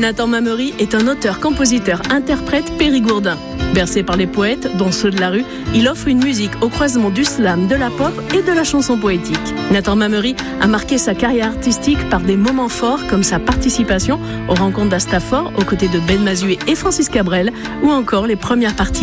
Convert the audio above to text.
Nathan Mameri est un auteur, compositeur, interprète périgourdin. Bercé par les poètes, dont ceux de la rue, il offre une musique au croisement du slam, de la pop et de la chanson poétique. Nathan Mameri a marqué sa carrière artistique par des moments forts comme sa participation aux rencontres d'Astafor aux côtés de Ben Mazué et Francis Cabrel ou encore les premières parties